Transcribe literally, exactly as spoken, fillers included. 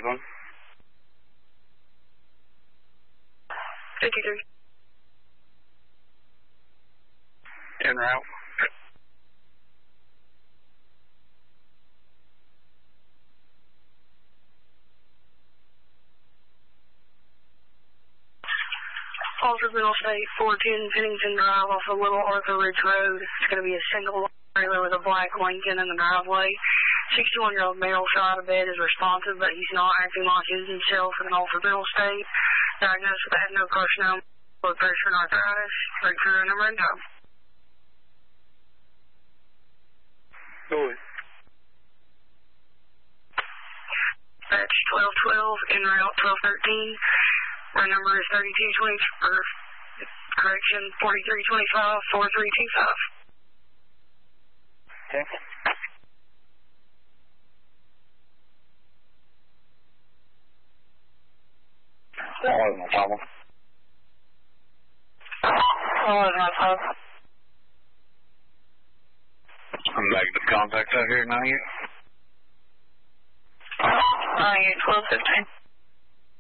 one. fifty-three. En route. Alter Middle State, four ten Pennington Drive off of Little Arthur Ridge Road. It's going to be a single trailer with a black Lincoln in the driveway. sixty-one-year-old male shot out of bed is responsive, but he's not acting like he is himself in an altered mental state. Diagnosed with adenocarcinoma, blood pressure and arthritis. Break through number and time. Go ahead. Dispatch twelve twelve, en route twelve thirteen. My number is thirty-two twenty, or correction, forty-three twenty-five, forty-three twenty-five. Okay. Oh, no problem. Oh, no problem. I'm negative contact out here, ninety-eight. ninety-eight, twelve fifteen.